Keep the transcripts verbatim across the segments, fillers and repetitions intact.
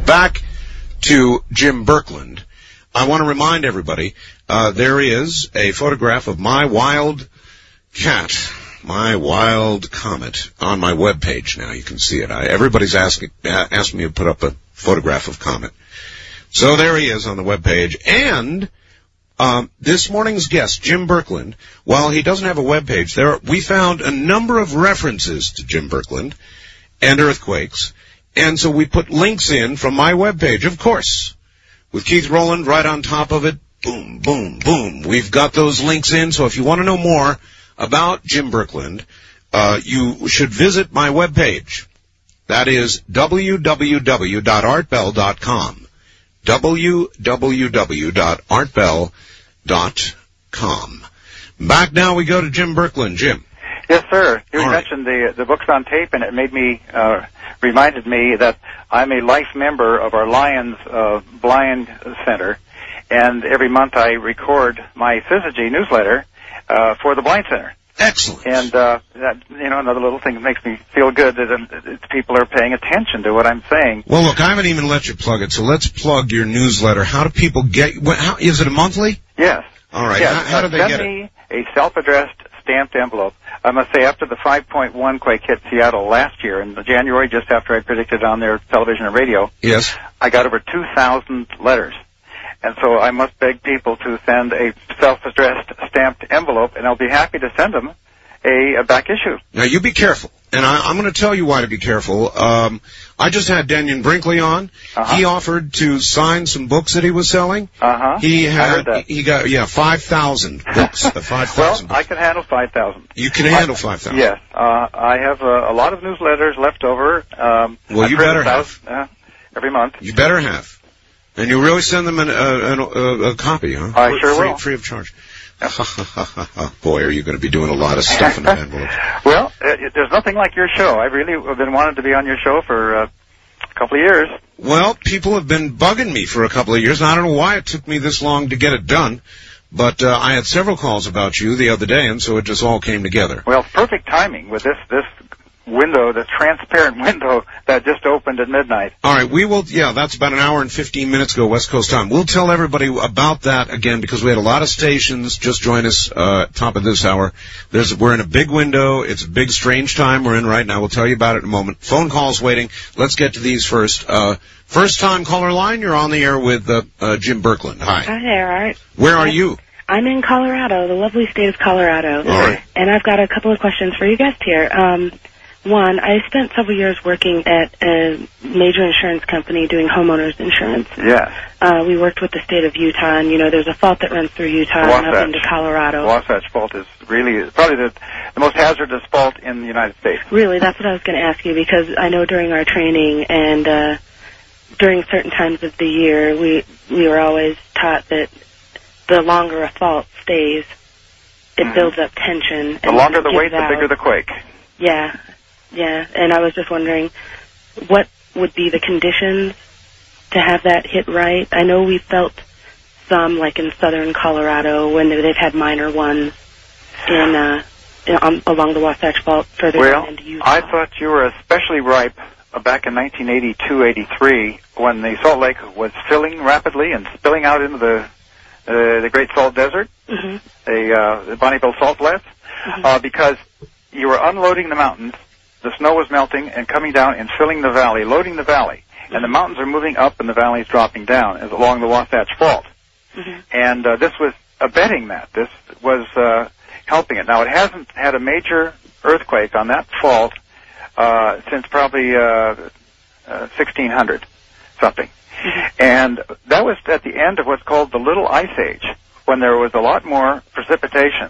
back to Jim Birkeland. I want to remind everybody, uh, there is a photograph of my wild cat, my wild comet, on my webpage now. You can see it. I, everybody's asking, uh, asked me to put up a photograph of Comet. So there he is on the webpage. And um, this morning's guest, Jim Birkeland, while he doesn't have a webpage, there we found a number of references to Jim Birkeland and earthquakes. And so we put links in from my webpage, of course, with Keith Rowland right on top of it. Boom, boom, boom. We've got those links in. So if you want to know more about Jim Birkeland, uh, you should visit my webpage. That is w w w dot art bell dot com. w w w dot art bell dot com. Back now we go to Jim Birkeland. Jim. Yes, sir. You All mentioned right. the the books on tape, and it made me uh, reminded me that I'm a life member of our Lions uh, Blind Center, and every month I record my Syzygy newsletter uh, for the Blind Center. Excellent. And, uh, that, you know, another little thing that makes me feel good that uh, people are paying attention to what I'm saying. Well, look, I haven't even let you plug it, so let's plug your newsletter. How do people get, what, how, is it a monthly? Yes. All right. Yes. How, how do they Send get me it? a self-addressed stamped envelope. I must say, after the five point one quake hit Seattle last year in January, just after I predicted on their television and radio, yes, I got over two thousand letters. And so I must beg people to send a self-addressed stamped envelope, and I'll be happy to send them a, a back issue. Now, you be careful. And I, I'm going to tell you why to be careful. Um, I just had Denyon Brinkley on. Uh-huh. He offered to sign some books that he was selling. Uh-huh. He had, I heard that. he got, yeah, five thousand books. The five thousand Well, books. I can handle five thousand. You can handle five thousand. Yes. Uh, I have uh, a lot of newsletters left over. Um, Well, I you print better those, have. Uh, every month. You better have. And you really send them an, uh, an, uh, a copy, huh? I free, sure free, will. Free of charge. Boy, are you going to be doing a lot of stuff in that envelope. Well, uh, there's nothing like your show. I really have been wanting to be on your show for uh, a couple of years. Well, people have been bugging me for a couple of years, and I don't know why it took me this long to get it done. But uh, I had several calls about you the other day, and so it just all came together. Well, perfect timing with this this window, this transparent window that just opened at midnight. All right, we will, yeah, that's about an hour and fifteen minutes ago, West Coast time. We'll tell everybody about that again because we had a lot of stations just join us uh top of this hour. There's We're in a big window. It's a big, strange time we're in right now. We'll tell you about it in a moment. Phone calls waiting. Let's get to these first. Uh First-time caller line, you're on the air with uh, uh Jim Birkeland. Hi. Hi there, Art. Where are you? I'm in Colorado, the lovely state of Colorado. All right. And I've got a couple of questions for you guests here. Um One, I spent several years working at a major insurance company doing homeowners insurance. Yes. Uh, we worked with the state of Utah, and, you know, there's a fault that runs through Utah and up into Colorado. The Wasatch Fault is really probably the, the most hazardous fault in the United States. Really, that's what I was going to ask you, because I know during our training and uh, during certain times of the year, we, we were always taught that the longer a fault stays, it mm-hmm. builds up tension. The longer the wait, the bigger the quake. Yeah. Yeah, and I was just wondering, what would be the conditions to have that hit right? I know we felt some, like in southern Colorado, when they've had minor ones in, uh, in um, along the Wasatch Fault further well, down into Utah. I thought you were especially ripe uh, back in nineteen eighty-two eighty-three when the Salt Lake was filling rapidly and spilling out into the uh, the Great Salt Desert, mm-hmm. the, uh, the Bonneville Salt Flats, mm-hmm. uh, because you were unloading the mountains. The snow was melting and coming down and filling the valley, loading the valley. Mm-hmm. And the mountains are moving up and the valley is dropping down as along the Wasatch Fault. Mm-hmm. And uh, this was abetting that. This was uh, helping it. Now, it hasn't had a major earthquake on that fault uh, since probably uh, uh, sixteen hundred something. Mm-hmm. And that was at the end of what's called the Little Ice Age, when there was a lot more precipitation.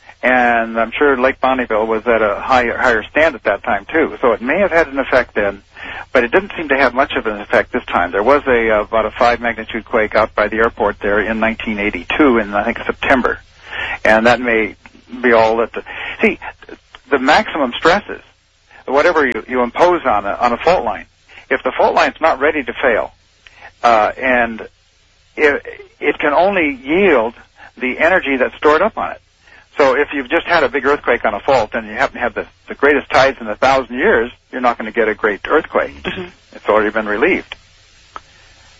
And I'm sure Lake Bonneville was at a higher, higher stand at that time, too. So it may have had an effect then, but it didn't seem to have much of an effect this time. There was a uh, about a five-magnitude quake out by the airport there in nineteen eighty-two in, I think, September. And that may be all that the... See, the maximum stresses, whatever you, you impose on a, on a fault line, if the fault line's not ready to fail, uh, and it, it can only yield the energy that's stored up on it. So if you've just had a big earthquake on a fault and you happen to have the, the greatest tides in a thousand years, you're not going to get a great earthquake. Mm-hmm. It's already been relieved.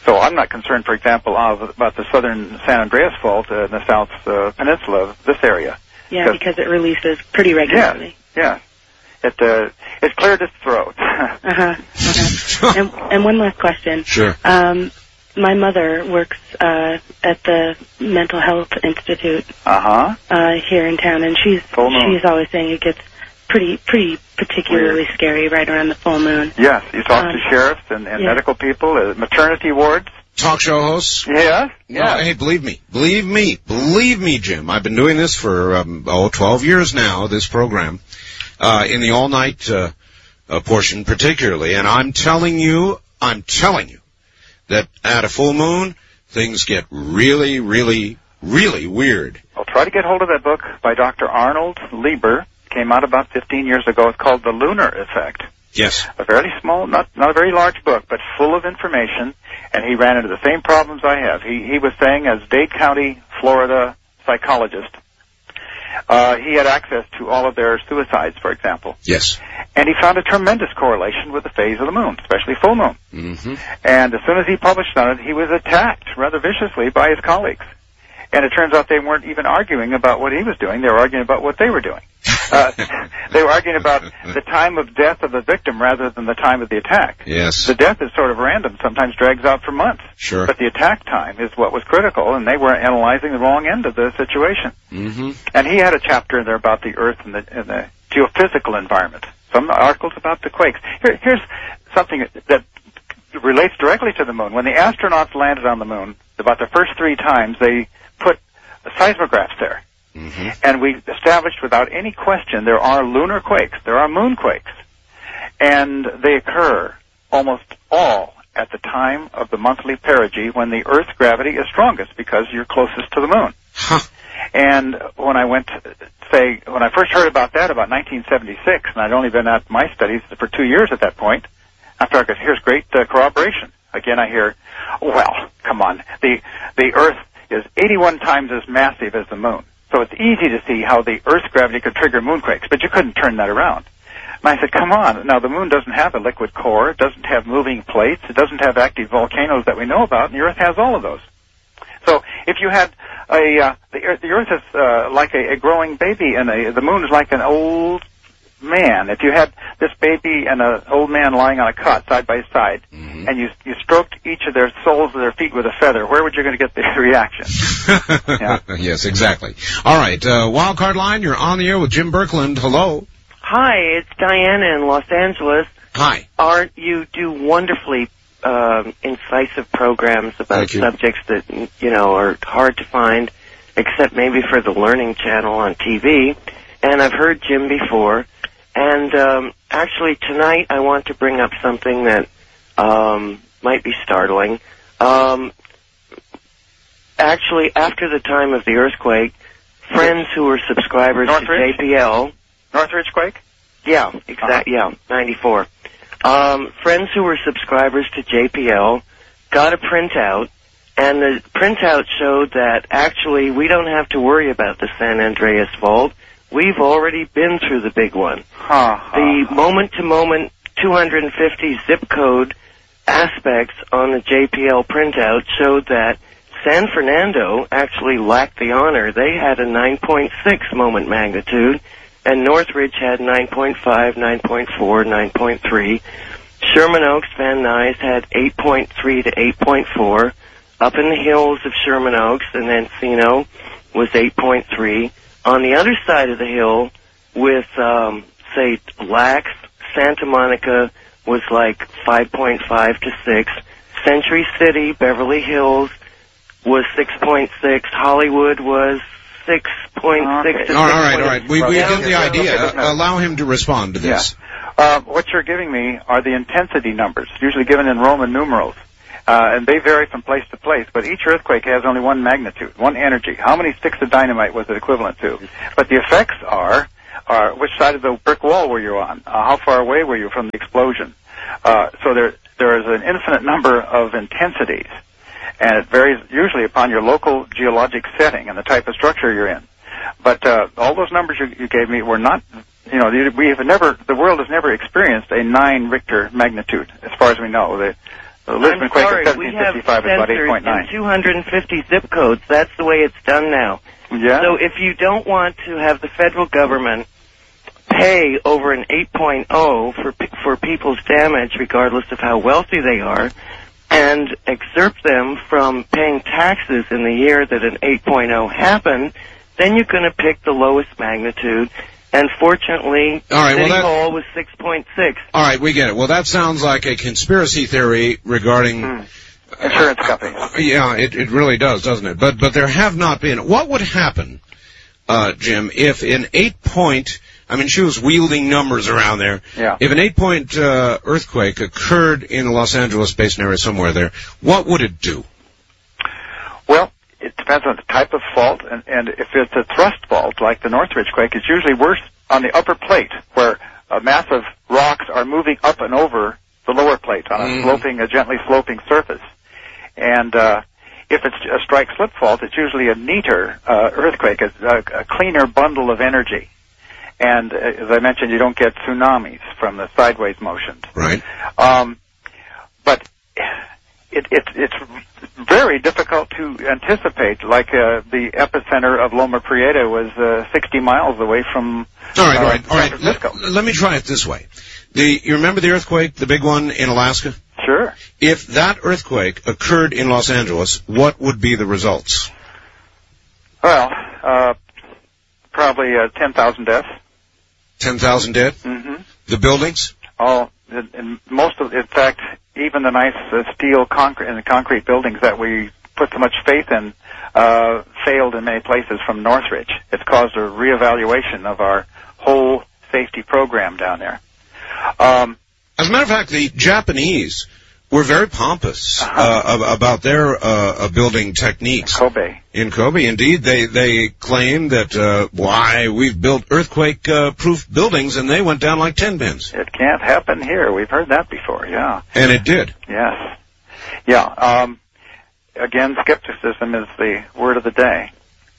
So I'm not concerned, for example, of, about the southern San Andreas Fault uh, in the South uh, Peninsula of this area. Yeah, because it releases pretty regularly. Yeah, yeah. It, uh, it cleared its throat. uh-huh, uh-huh. and, and one last question. Sure. Um, my mother works uh, at the Mental Health Institute uh-huh. uh, here in town, and she's Full moon. she's always saying it gets pretty pretty particularly Weird. scary right around the full moon. Yes, you talk Um, to sheriffs and, and yeah. medical people, uh, maternity wards. Talk show hosts? Yes, No, yeah. hey, believe me. Believe me. Believe me, Jim. I've been doing this for, um, oh, twelve years now, this program, uh, in the all-night uh, uh, portion particularly. And I'm telling you, I'm telling you, that at a full moon, things get really, really, really weird. I'll try to get hold of that book by Doctor Arnold Lieber. Came out about fifteen years ago. It's called The Lunar Effect. Yes. A fairly small, not not a very large book, but full of information. And he ran into the same problems I have. He he was saying, as Dade County, Florida psychologist, uh, he had access to all of their suicides, for example. Yes. And he found a tremendous correlation with the phase of the moon, especially full moon. Mm-hmm. And as soon as he published on it, he was attacked rather viciously by his colleagues. And it turns out they weren't even arguing about what he was doing. They were arguing about what they were doing. Uh, they were arguing about the time of death of the victim rather than the time of the attack. Yes. The death is sort of random, sometimes drags out for months. Sure. But the attack time is what was critical, and they were analyzing the wrong end of the situation. Mm-hmm. And he had a chapter in there about the Earth and the, and the geophysical environment. Some articles about the quakes. Here, here's something that relates directly to the moon. When the astronauts landed on the moon, about the first three times, they put seismographs there. Mm-hmm. And we established without any question there are lunar quakes, there are moonquakes. And they occur almost all at the time of the monthly perigee when the Earth's gravity is strongest because you're closest to the moon. Huh. And when I went, say, when I first heard about that about nineteen seventy-six, and I'd only been at my studies for two years at that point, after I could, here's great uh, corroboration. Again, I hear, well, come on, the the Earth is eighty-one times as massive as the moon. So it's easy to see how the Earth's gravity could trigger moonquakes, but you couldn't turn that around. And I said, come on. Now, the moon doesn't have a liquid core. It doesn't have moving plates. It doesn't have active volcanoes that we know about, and the Earth has all of those. So if you had a, uh, the Earth, the Earth is uh, like a, a growing baby, and a, the moon is like an old man. If you had this baby and an old man lying on a cot side by side, mm-hmm. and you you stroked each of their soles of their feet with a feather, where would you going to get the reaction? Yeah. Yes, exactly. All right, uh, Wildcard Line, you're on the air with Jim Birkeland. Hello. Hi, it's Diana in Los Angeles. Hi. Art, you do wonderfully um, incisive programs about subjects that, you know, are hard to find, except maybe for the Learning Channel on T V. And I've heard Jim before. And um, actually, tonight I want to bring up something that um, might be startling. Um, actually, after the time of the earthquake, friends who were subscribers Northridge? to J P L... Northridge quake? Yeah, exactly. Uh-huh. Yeah, ninety-four. Um, friends who were subscribers to J P L got a printout, and the printout showed that actually we don't have to worry about the San Andreas Fault. We've already been through the big one. Huh, the huh. moment-to-moment two hundred fifty zip code aspects on the J P L printout showed that San Fernando actually lacked the honor. They had a nine point six moment magnitude, and Northridge had nine point five, nine point four, nine point three. Sherman Oaks, Van Nuys had eight point three to eight point four. Up in the hills of Sherman Oaks and Encino was eight point three. On the other side of the hill, with, um, say, Lax, Santa Monica was like five point five to six. Century City, Beverly Hills was six point six. Hollywood was six point six Okay. to All six. right, all right. We, we Yeah, get the yeah, idea. okay, Uh, allow him to respond to this. Yeah. Uh, what you're giving me are the intensity numbers, usually given in Roman numerals. Uh, and they vary from place to place, but each earthquake has only one magnitude, one energy. How many sticks of dynamite was it equivalent to? But the effects are, are which side of the brick wall were you on? Uh, how far away were you from the explosion? Uh, so there, there is an infinite number of intensities, and it varies usually upon your local geologic setting and the type of structure you're in. But uh, all those numbers you, you gave me were not, you know, we have never, the world has never experienced a nine Richter magnitude, as far as we know. The, The Lisbon I'm quake sorry, of we seventeen have fifty-five is about eight point sensors nine. in two hundred fifty zip codes. That's the way it's done now. Yeah. So if you don't want to have the federal government pay over an eight point oh for for people's damage, regardless of how wealthy they are, and excerpt them from paying taxes in the year that an eight point oh happened, then you're going to pick the lowest magnitude. And fortunately, All right, well, City that- Hall was six point six. All right, we get it. Well, that sounds like a conspiracy theory regarding... Hmm. Insurance companies. Yeah, it, it really does, doesn't it? But but there have not been. What would happen, uh, Jim, if an eight-point... I mean, she was wielding numbers around there. Yeah. If an eight-point uh, earthquake occurred in the Los Angeles basin area somewhere there, what would it do? Well, it depends on the type of fault, and, and if it's a thrust fault, like the Northridge quake, it's usually worse on the upper plate, where uh, massive rocks are moving up and over the lower plate on a Mhm. sloping, a gently sloping surface. And uh, if it's a strike-slip fault, it's usually a neater uh, earthquake, a, a, a cleaner bundle of energy. And uh, as I mentioned, you don't get tsunamis from the sideways motions. Right. Um, but it, it, it's very difficult to anticipate. Like uh, the epicenter of Loma Prieta was uh, sixty miles away from All right, uh, all right, all San right. Francisco. Let, let me try it this way. The You remember the earthquake, the big one in Alaska? Sure. If that earthquake occurred in Los Angeles, what would be the results? Well, uh, probably uh, ten thousand deaths. ten thousand dead? Mm-hmm. The buildings? All, in, in most of, in fact, even the nice uh, steel concrete and concrete buildings that we put so much faith in uh, failed in many places from Northridge. It's caused a reevaluation of our whole safety program down there. Um, As a matter of fact, the Japanese were very pompous Uh-huh. uh, ab- about their uh, uh, building techniques. Kobe. In Kobe, indeed, they they claimed that uh, why we've built earthquake-proof uh, buildings, and they went down like ten pins. It can't happen here. We've heard that before, yeah. And it did. Yes. Yeah. Um, again, skepticism is the word of the day.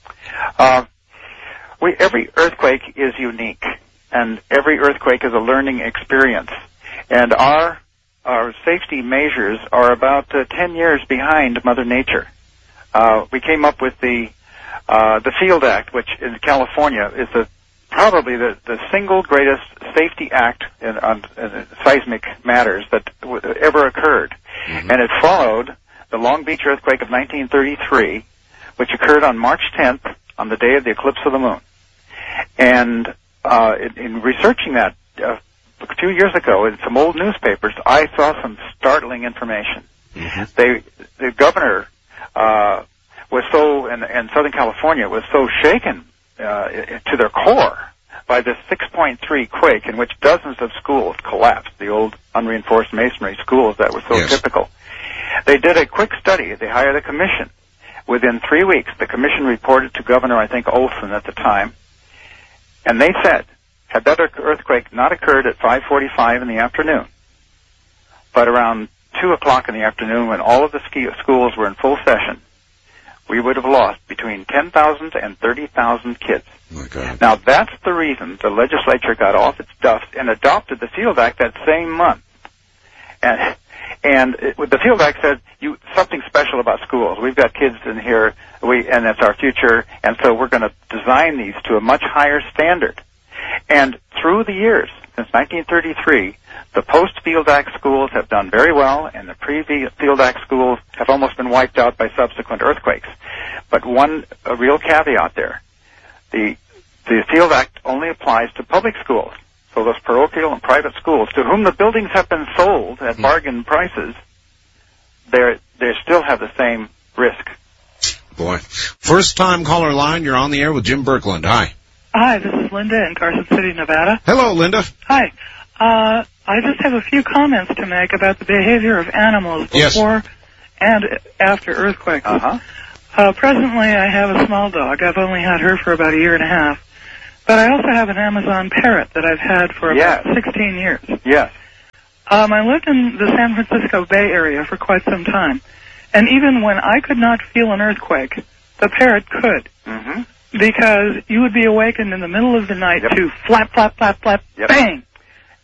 Uh, we, every earthquake is unique, and every earthquake is a learning experience. And our our safety measures are about uh, ten years behind Mother Nature. Uh, we came up with the uh, the Field Act, which in California is the probably the, the single greatest safety act in, on in seismic matters that w- ever occurred. Mm-hmm. And it followed the Long Beach earthquake of nineteen thirty-three, which occurred on March tenth, on the day of the eclipse of the moon. And uh, in, in researching that uh, two years ago in some old newspapers, I saw some startling information. Mm-hmm. They, the governor uh, was so, in, in Southern California, was so shaken uh, to their core by this six point three quake in which dozens of schools collapsed, the old unreinforced masonry schools that were so yes. typical. They did a quick study. They hired a commission. Within three weeks, the commission reported to Governor, I think, Olson at the time, and they said, had that earthquake not occurred at five forty-five in the afternoon, but around two o'clock in the afternoon when all of the ski schools were in full session, we would have lost between ten thousand and thirty thousand kids. Oh my God. Now, that's the reason the legislature got off its duff and adopted the Field Act that same month. And and it, the Field Act said you something special about schools. We've got kids in here, we and that's our future, and so we're going to design these to a much higher standard. And through the years, since nineteen thirty-three, the post-Field Act schools have done very well, and the pre-Field Act schools have almost been wiped out by subsequent earthquakes. But one a real caveat there. The, the Field Act only applies to public schools. So those parochial and private schools, to whom the buildings have been sold at mm-hmm. bargain prices, they they still have the same risk. Boy. First time caller line, you're on the air with Jim Birkeland. Hi. Hi, this is Linda in Carson City, Nevada. Hello, Linda. Hi. Uh, I just have a few comments to make about the behavior of animals yes. before and after earthquakes. Uh-huh. Uh, presently, I have a small dog. I've only had her for about a year and a half. But I also have an Amazon parrot that I've had for about yes. sixteen years. Yes. Um, I lived in the San Francisco Bay Area for quite some time. And even when I could not feel an earthquake, the parrot could. Mm-hmm. Because you would be awakened in the middle of the night yep. to flap, flap, flap, flap, yep. bang.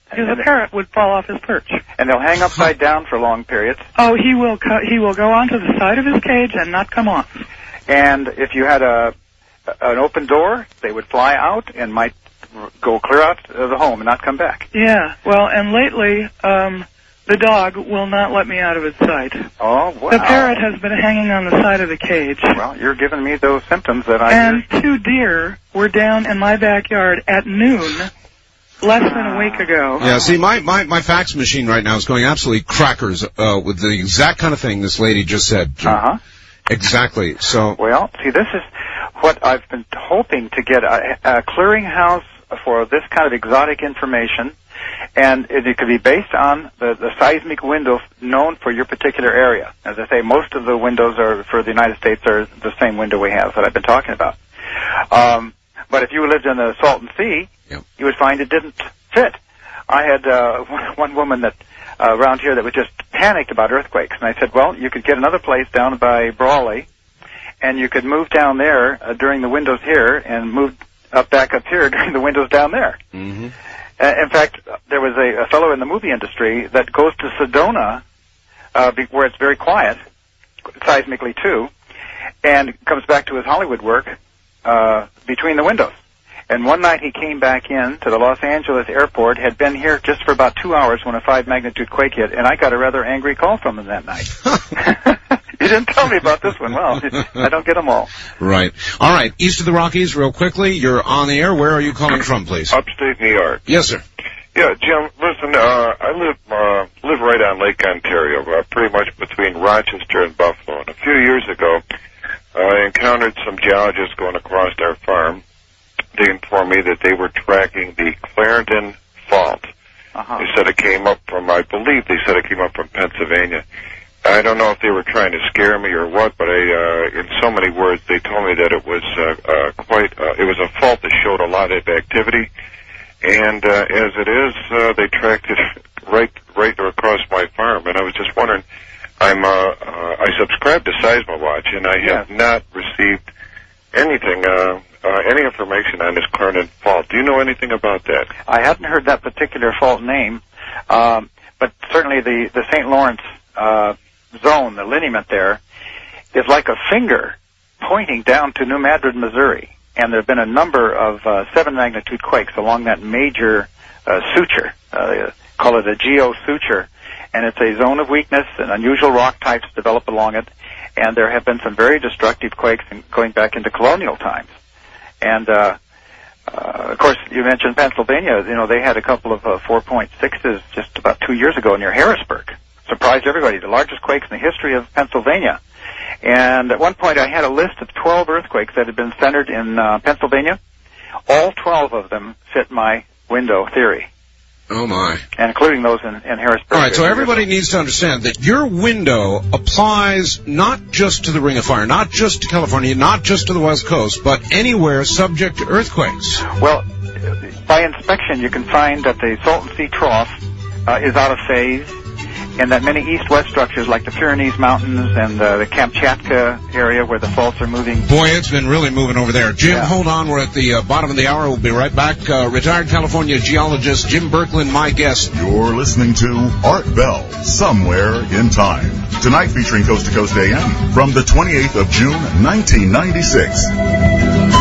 Because a parrot would fall off his perch. And they'll hang upside down for long periods. Oh, he will co- he will go onto the side of his cage and not come off. And if you had a an open door, they would fly out and might go clear out of the home and not come back. Yeah, well, and lately, um, the dog will not let me out of its sight. Oh, wow. The parrot has been hanging on the side of the cage. Well, you're giving me those symptoms that I... And two deer were down in my backyard at noon less than a week ago. Yeah, see, my, my, my fax machine right now is going absolutely crackers uh, with the exact kind of thing this lady just said. Uh-huh. Exactly, so... Well, see, this is what I've been hoping to get, a, a clearinghouse for this kind of exotic information, and it, it could be based on the, the seismic window known for your particular area. As I say, most of the windows are for the United States are the same window we have that I've been talking about. Um, but if you lived in the Salton Sea, yep. you would find it didn't fit. I had uh, one woman that uh, around here that was just panicked about earthquakes, and I said, well, you could get another place down by Brawley, and you could move down there uh, during the windows here and move up back up here during the windows down there. Mm-hmm. Uh, in fact, there was a, a fellow in the movie industry that goes to Sedona, uh, be, where it's very quiet, seismically too, and comes back to his Hollywood work uh, between the windows. And one night he came back in to the Los Angeles airport, had been here just for about two hours when a five magnitude quake hit, and I got a rather angry call from him that night. You didn't tell me about this one. Well, I don't get them all. Right. All right. East of the Rockies, real quickly. You're on the air. Where are you calling from, please? Upstate New York. Yes, sir. Yeah, Jim, listen, uh, I live uh, live right on Lake Ontario, uh, pretty much between Rochester and Buffalo. And a few years ago, I encountered some geologists going across our farm. They informed me that they were tracking the Clarendon Fault. Uh-huh. They said it came up from, I believe they said it came up from Pennsylvania. I don't know if they were trying to scare me or what, but I, uh, in so many words, they told me that it was uh, uh, quite, uh, it was a fault that showed a lot of activity, and uh, as it is, uh, they tracked it right, right across my farm, and I was just wondering, I'm, uh, uh, I subscribe to SeismoWatch, and I have yeah. not received anything, uh, uh, any information on this Clarendon Fault. Do you know anything about that? I hadn't heard that particular fault name, um, but certainly the, the Saint Lawrence uh, zone, the lineament there, is like a finger pointing down to New Madrid, Missouri. And there have been a number of uh, seven magnitude quakes along that major uh, suture. Uh, call it a geosuture. And it's a zone of weakness, and unusual rock types develop along it. And there have been some very destructive quakes in, going back into colonial times. And, uh, uh, of course, you mentioned Pennsylvania. You know, they had a couple of uh, four point sixes just about two years ago near Harrisburg. Surprised everybody, the largest quakes in the history of Pennsylvania. And at one point I had a list of twelve earthquakes that had been centered in uh, Pennsylvania. All twelve of them fit my window theory. Oh, my. And including those in, in Harrisburg. All right, so everybody needs to understand that your window applies not just to the Ring of Fire, not just to California, not just to the West Coast, but anywhere subject to earthquakes. Well, by inspection you can find that the Salton Sea Trough uh, is out of phase, and that many east-west structures like the Pyrenees Mountains and uh, the Kamchatka area where the faults are moving. Boy, it's been really moving over there. Jim, yeah. hold on. We're at the uh, bottom of the hour. We'll be right back. Uh, retired California geologist Jim Berkland, my guest. You're listening to Art Bell, Somewhere in Time. Tonight featuring Coast to Coast A M from the twenty-eighth of June, nineteen ninety-six.